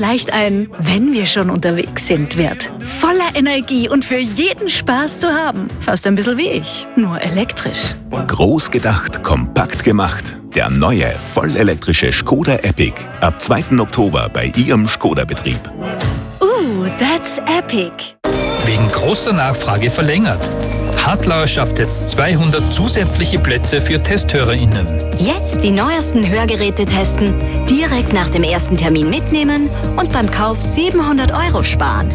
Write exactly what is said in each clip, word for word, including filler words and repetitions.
leicht ein "Wenn wir schon unterwegs sind" wird. Voller Energie und für jeden Spaß zu haben. Fast ein bisschen wie ich, nur elektrisch. Groß gedacht, kompakt gemacht. Der neue, vollelektrische Skoda Epic. Ab zweiten Oktober bei Ihrem Skoda-Betrieb. Uh, that's epic. Wegen großer Nachfrage verlängert. Hartlauer schafft jetzt zweihundert zusätzliche Plätze für TesthörerInnen. Jetzt die neuesten Hörgeräte testen, direkt nach dem ersten Termin mitnehmen und beim Kauf siebenhundert Euro sparen.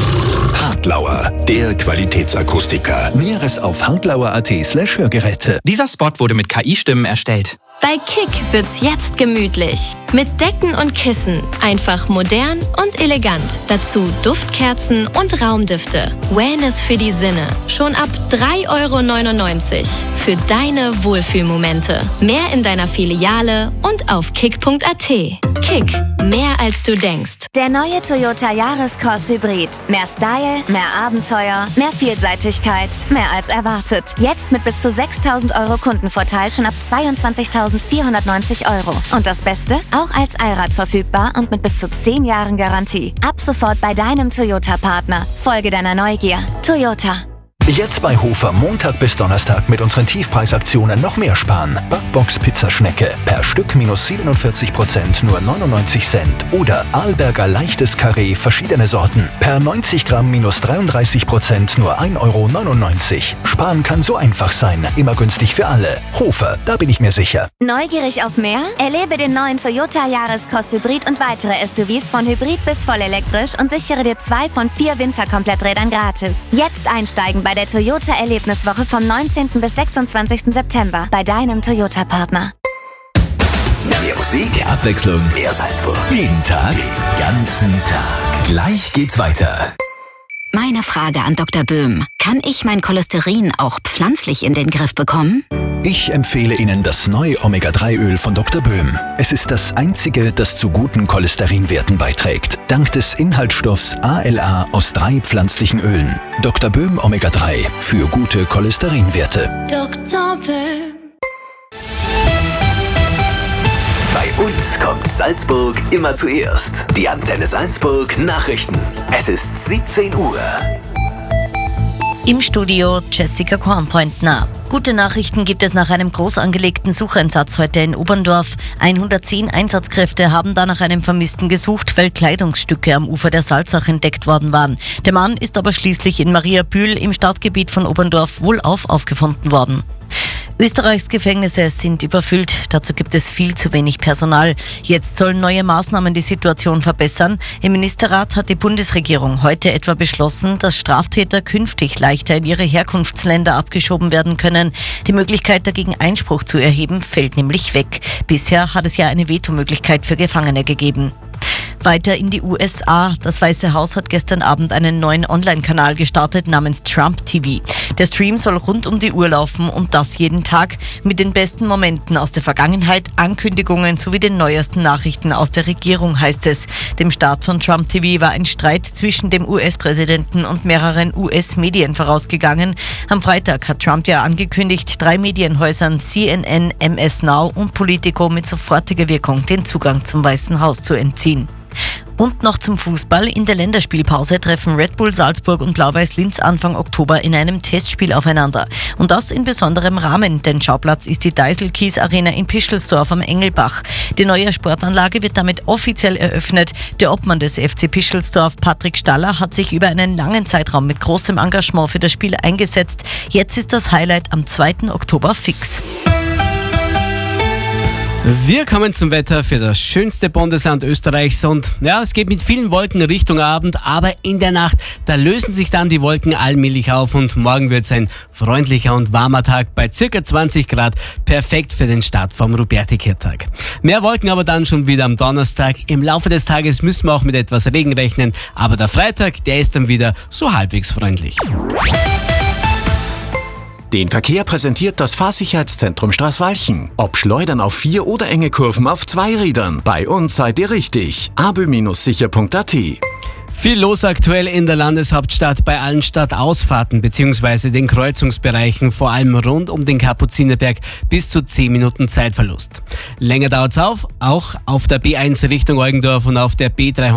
Hartlauer, der Qualitätsakustiker. Näheres auf hartlauer punkt at slash Hörgeräte. Dieser Spot wurde mit K I-Stimmen erstellt. Bei Kick wird's jetzt gemütlich. Mit Decken und Kissen. Einfach modern und elegant. Dazu Duftkerzen und Raumdüfte. Wellness für die Sinne. Schon ab drei Euro neunundneunzig. Für deine Wohlfühlmomente. Mehr in deiner Filiale und auf kick punkt at. Kick. Mehr als du denkst. Der neue Toyota Yaris-Cross Hybrid. Mehr Style, mehr Abenteuer, mehr Vielseitigkeit, mehr als erwartet. Jetzt mit bis zu sechstausend Euro Kundenvorteil schon ab zweiundzwanzigtausendvierhundertneunzig Euro. Und das Beste? Auch als Allrad verfügbar und mit bis zu zehn Jahren Garantie. Ab sofort bei deinem Toyota-Partner. Folge deiner Neugier. Toyota. Jetzt bei Hofer Montag bis Donnerstag mit unseren Tiefpreisaktionen noch mehr sparen. Backbox Pizzaschnecke per Stück minus siebenundvierzig Prozent nur neunundneunzig Cent. Oder Arlberger leichtes Karree verschiedene Sorten per neunzig Gramm minus dreiunddreißig Prozent nur ein Euro neunundneunzig. Sparen kann so einfach sein. Immer günstig für alle. Hofer, da bin ich mir sicher. Neugierig auf mehr? Erlebe den neuen Toyota Yaris-Cross Hybrid und weitere S U Vs von Hybrid bis vollelektrisch und sichere dir zwei von vier Winterkompletträdern gratis. Jetzt einsteigen bei der Toyota-Erlebniswoche vom neunzehnten bis sechsundzwanzigsten September bei deinem Toyota-Partner. Mehr Musik, Abwechslung, mehr Salzburg. Jeden Tag, den ganzen Tag. Gleich geht's weiter. Meine Frage an Doktor Böhm. Kann ich mein Cholesterin auch pflanzlich in den Griff bekommen? Ich empfehle Ihnen das neue Omega drei Öl von Doktor Böhm. Es ist das einzige, das zu guten Cholesterinwerten beiträgt. Dank des Inhaltsstoffs A L A aus drei pflanzlichen Ölen. Doktor Böhm Omega drei für gute Cholesterinwerte. Doktor Böhm. Bei uns kommt Salzburg immer zuerst. Die Antenne Salzburg Nachrichten. Es ist siebzehn Uhr. Im Studio Jessica Kornpointner. Gute Nachrichten gibt es nach einem groß angelegten Sucheinsatz heute in Oberndorf. hundertzehn Einsatzkräfte haben da nach einem Vermissten gesucht, weil Kleidungsstücke am Ufer der Salzach entdeckt worden waren. Der Mann ist aber schließlich in Mariabühl im Stadtgebiet von Oberndorf wohlauf aufgefunden worden. Österreichs Gefängnisse sind überfüllt, dazu gibt es viel zu wenig Personal. Jetzt sollen neue Maßnahmen die Situation verbessern. Im Ministerrat hat die Bundesregierung heute etwa beschlossen, dass Straftäter künftig leichter in ihre Herkunftsländer abgeschoben werden können. Die Möglichkeit dagegen Einspruch zu erheben fällt nämlich weg. Bisher hat es ja eine Vetomöglichkeit für Gefangene gegeben. Weiter in die U S A. Das Weiße Haus hat gestern Abend einen neuen Online-Kanal gestartet namens Trump T V. Der Stream soll rund um die Uhr laufen und das jeden Tag mit den besten Momenten aus der Vergangenheit, Ankündigungen sowie den neuesten Nachrichten aus der Regierung, heißt es. Dem Start von Trump T V war ein Streit zwischen dem U S-Präsidenten und mehreren U S-Medien vorausgegangen. Am Freitag hat Trump ja angekündigt, drei Medienhäusern C N N, M S Now und Politico mit sofortiger Wirkung den Zugang zum Weißen Haus zu entziehen. Und noch zum Fußball. In der Länderspielpause treffen Red Bull Salzburg und Blau-Weiß Linz Anfang Oktober in einem Testspiel aufeinander. Und das in besonderem Rahmen, denn Schauplatz ist die Deißel-Kies Arena in Pischelsdorf am Engelbach. Die neue Sportanlage wird damit offiziell eröffnet. Der Obmann des F C Pischelsdorf, Patrick Staller, hat sich über einen langen Zeitraum mit großem Engagement für das Spiel eingesetzt. Jetzt ist das Highlight am zweiten Oktober fix. Wir kommen zum Wetter für das schönste Bundesland Österreichs und ja, es geht mit vielen Wolken Richtung Abend, aber in der Nacht, da lösen sich dann die Wolken allmählich auf und morgen wird es ein freundlicher und warmer Tag bei circa zwanzig Grad, perfekt für den Start vom Ruperti-Kirtag. Mehr Wolken aber dann schon wieder am Donnerstag. Im Laufe des Tages müssen wir auch mit etwas Regen rechnen, aber der Freitag, der ist dann wieder so halbwegs freundlich. Den Verkehr präsentiert das Fahrsicherheitszentrum Straßwalchen. Ob Schleudern auf vier oder enge Kurven auf zwei Rädern. Bei uns seid ihr richtig. a b ö sicher punkt a t. Viel los aktuell in der Landeshauptstadt bei allen Stadtausfahrten bzw. den Kreuzungsbereichen, vor allem rund um den Kapuzinerberg, bis zu zehn Minuten Zeitverlust. Länger dauert's auf, auch auf der B eins Richtung Eugendorf und auf der B dreihundert